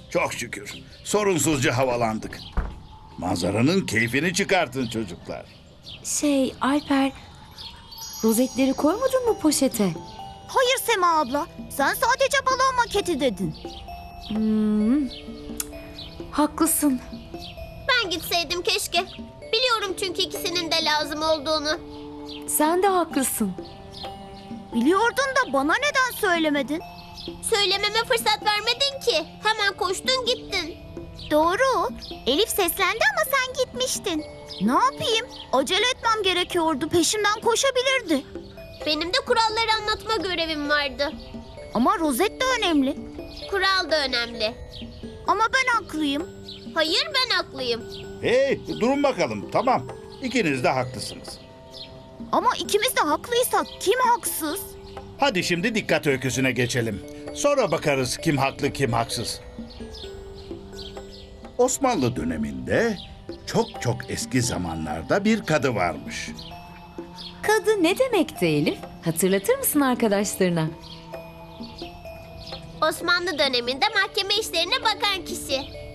Çok şükür. Sorunsuzca havalandık. Manzaranın keyfini çıkartın çocuklar. Alper, rozetleri koymadın mı poşete? Hayır Sema abla, sen sadece balon maketi dedin. Haklısın. Ben gitseydim keşke. Biliyorum çünkü ikisinin de lazım olduğunu. Sen de haklısın. Biliyordun da bana neden söylemedin? Söylememe fırsat vermedin ki. Hemen koştun gittin. Doğru, Elif seslendi ama sen gitmiştin. Ne yapayım? Acele etmem gerekiyordu, peşimden koşabilirdi. Benim de kuralları anlatma görevim vardı. Ama rozet de önemli. Kural da önemli. Ama ben haklıyım. Hayır, ben haklıyım. Hey, durun bakalım. Tamam. İkiniz de haklısınız. Ama ikimiz de haklıysak kim haksız? Hadi şimdi dikkat öyküsüne geçelim. Sonra bakarız kim haklı kim haksız. Osmanlı döneminde çok çok eski zamanlarda bir kadı varmış. Kadı ne demekti Elif? Hatırlatır mısın arkadaşlarına? Osmanlı döneminde mahkeme işlerine bakan kişi.